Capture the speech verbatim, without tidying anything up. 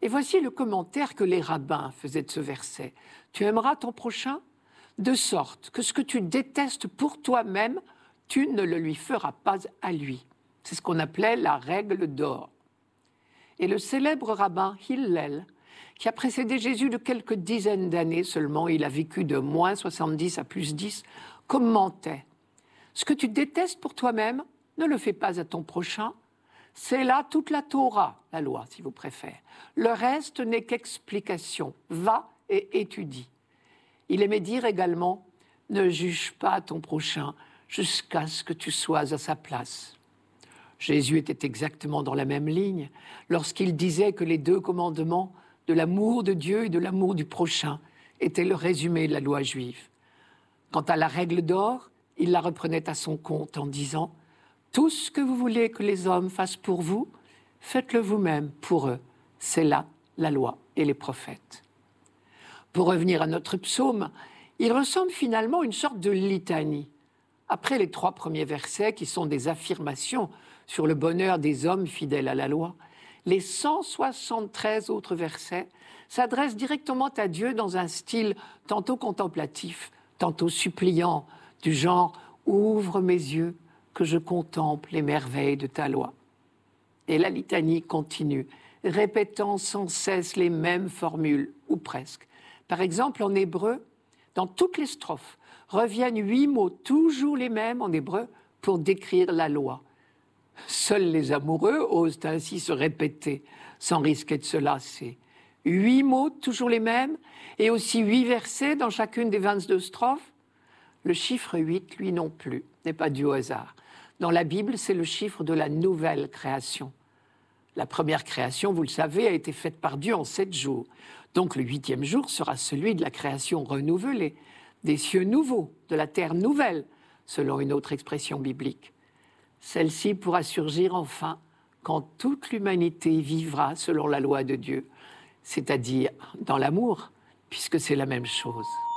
Et voici le commentaire que les rabbins faisaient de ce verset. Tu aimeras ton prochain de sorte que ce que tu détestes pour toi-même, tu ne le lui feras pas à lui. C'est ce qu'on appelait la règle d'or. Et le célèbre rabbin Hillel, qui a précédé Jésus de quelques dizaines d'années seulement, il a vécu de moins soixante-dix à plus dix, commentait « Ce que tu détestes pour toi-même, ne le fais pas à ton prochain. C'est là toute la Torah, la loi, si vous préférez. Le reste n'est qu'explication. Va et étudie. » Il aimait dire également « Ne juge pas ton prochain jusqu'à ce que tu sois à sa place. » Jésus était exactement dans la même ligne lorsqu'il disait que les deux commandements de l'amour de Dieu et de l'amour du prochain étaient le résumé de la loi juive. Quant à la règle d'or, il la reprenait à son compte en disant « Tout ce que vous voulez que les hommes fassent pour vous, faites-le vous-même pour eux. C'est là la loi et les prophètes. » Pour revenir à notre psaume, il ressemble finalement à une sorte de litanie. Après les trois premiers versets qui sont des affirmations sur le bonheur des hommes fidèles à la loi, les cent soixante-treize autres versets s'adressent directement à Dieu dans un style tantôt contemplatif, tantôt suppliant, du genre « Ouvre mes yeux, que je contemple les merveilles de ta loi. » Et la litanie continue, répétant sans cesse les mêmes formules, ou presque. Par exemple, en hébreu, dans toutes les strophes, reviennent huit mots, toujours les mêmes en hébreu, pour décrire la loi. Seuls les amoureux osent ainsi se répéter, sans risquer de se lasser. Huit mots, toujours les mêmes, et aussi huit versets dans chacune des vingt-deux strophes. Le chiffre huit, lui non plus, n'est pas dû au hasard. Dans la Bible, c'est le chiffre de la nouvelle création. La première création, vous le savez, a été faite par Dieu en sept jours. Donc le huitième jour sera celui de la création renouvelée, des cieux nouveaux, de la terre nouvelle, selon une autre expression biblique. Celle-ci pourra surgir enfin quand toute l'humanité vivra selon la loi de Dieu, c'est-à-dire dans l'amour, puisque c'est la même chose.